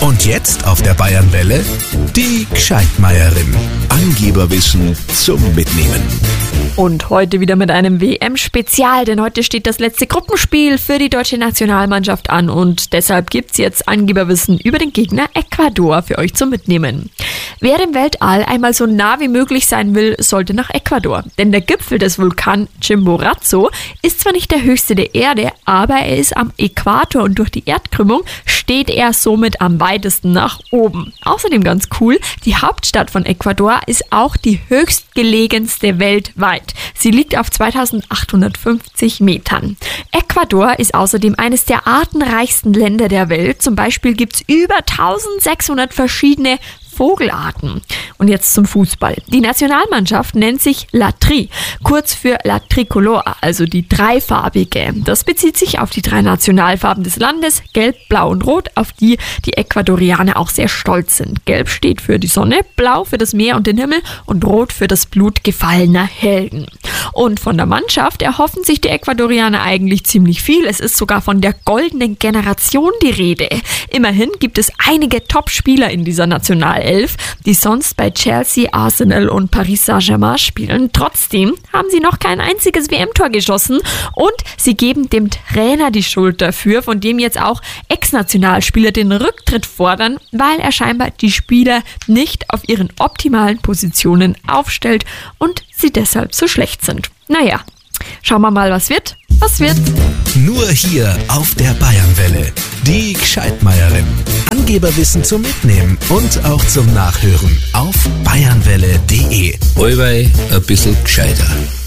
Und jetzt auf der Bayernwelle die Gscheidmeierin. Angeberwissen zum Mitnehmen. Und heute wieder mit einem WM-Spezial, denn heute steht das letzte Gruppenspiel für die deutsche Nationalmannschaft an und deshalb gibt's jetzt Angeberwissen über den Gegner Ecuador für euch zum Mitnehmen. Wer im Weltall einmal so nah wie möglich sein will, sollte nach Ecuador, denn der Gipfel des Vulkans Chimborazo ist zwar nicht der höchste der Erde, aber er ist am Äquator und durch die Erdkrümmung steht er somit am weitesten nach oben. Außerdem ganz cool, die Hauptstadt von Ecuador ist auch die höchstgelegenste weltweit. Sie liegt auf 2850 Metern. Ecuador ist außerdem eines der artenreichsten Länder der Welt. Zum Beispiel gibt es über 1600 verschiedene Vogelarten. Und jetzt zum Fußball. Die Nationalmannschaft nennt sich La Tri, kurz für La Tricolore, also die dreifarbige. Das bezieht sich auf die drei Nationalfarben des Landes, Gelb, Blau und Rot, auf die die Ecuadorianer auch sehr stolz sind. Gelb steht für die Sonne, Blau für das Meer und den Himmel und Rot für das Blut gefallener Helden. Und von der Mannschaft erhoffen sich die Ecuadorianer eigentlich ziemlich viel. Es ist sogar von der goldenen Generation die Rede. Immerhin gibt es einige Top-Spieler in dieser Nationalelf, die sonst bei Chelsea, Arsenal und Paris Saint-Germain spielen. Trotzdem haben sie noch kein einziges WM-Tor geschossen und sie geben dem Trainer die Schuld dafür, von dem jetzt auch Ex-Nationalspieler den Rücktritt fordern, weil er scheinbar die Spieler nicht auf ihren optimalen Positionen aufstellt und sie deshalb so schlecht sind. Naja, schauen wir mal, was wird. Was wird? Nur hier auf der Bayernwelle. Die Gscheidmeierin. Angeberwissen zum Mitnehmen und auch zum Nachhören auf bayernwelle.de. Allweil ein bisschen gescheiter.